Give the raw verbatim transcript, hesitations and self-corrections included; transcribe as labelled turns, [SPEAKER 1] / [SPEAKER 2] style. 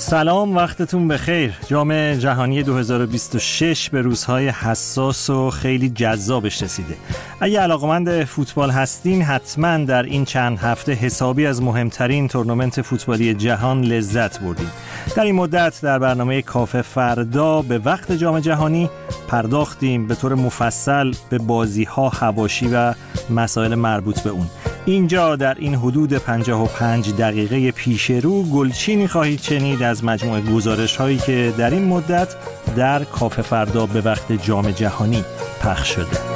[SPEAKER 1] سلام، وقتتون بخیر. جام جهانی دو هزار و بیست و شش به روزهای حساس و خیلی جذابش رسیده. اگه علاقه‌مند فوتبال هستین حتما در این چند هفته حسابی از مهمترین تورنمنت فوتبالی جهان لذت بردیم. در این مدت در برنامه کافه فردا به وقت جام جهانی پرداختیم به طور مفصل به بازی‌ها، حواشی و مسائل مربوط به اون. اینجا در این حدود پنجاه و پنج دقیقه پیش رو گلچینی خواهید شنید از مجموعه گزارش هایی که در این مدت در کافه فردا به وقت جام جهانی پخش شده.